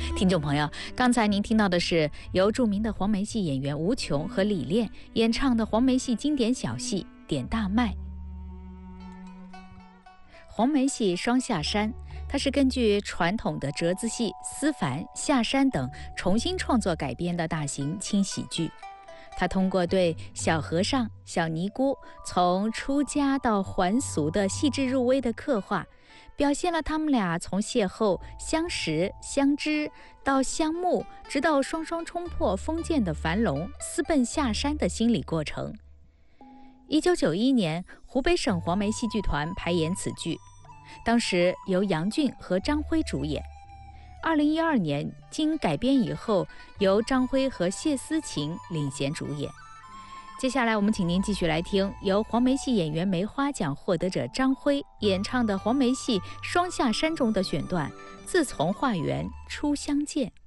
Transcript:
听众朋友，刚才您听到的是由著名的黄梅戏演员吴琼和李练演唱的黄梅戏经典小戏《点大麦》。黄梅戏《双下山》，它是根据传统的折子戏《思凡》《下山》等重新创作改编的大型轻喜剧。它通过对小和尚、小尼姑从出家到还俗的细致入微的刻画，表现了他们俩从邂逅、相识、相知到相慕，直到双双冲破封建的樊笼，私奔下山的心理过程。1991年，湖北省黄梅戏剧团排演此剧，当时由杨骏和张辉主演。2012年经改编以后，由张辉和谢思琴领衔主演。接下来我们请您继续来听由黄梅戏演员梅花奖获得者张辉演唱的黄梅戏《双下山》中的选段《自从化缘初相见》。